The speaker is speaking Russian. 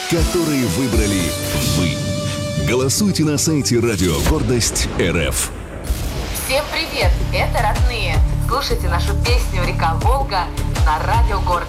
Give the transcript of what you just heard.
который выбрали вы. Голосуйте на сайте Радио Гордость РФ. Всем привет, это родные. Слушайте нашу песню «Река Волга» на Радио Гордость.